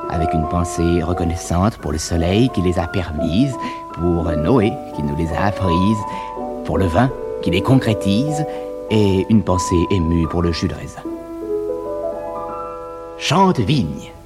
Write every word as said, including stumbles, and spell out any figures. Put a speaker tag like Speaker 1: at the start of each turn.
Speaker 1: avec une pensée reconnaissante pour le soleil qui les a permises, pour Noé qui nous les a apprises, pour le vin qui les concrétise, et une pensée émue pour le jus de raisin. Chante vigne.